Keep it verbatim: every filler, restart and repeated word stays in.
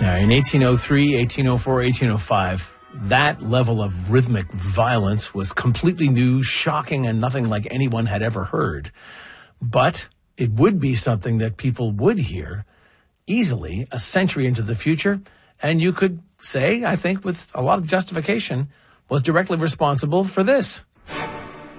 Now, in eighteen oh three, eighteen oh four, eighteen oh five, that level of rhythmic violence was completely new, shocking, and nothing like anyone had ever heard. But it would be something that people would hear easily a century into the future, and you could say, I think with a lot of justification, was directly responsible for this.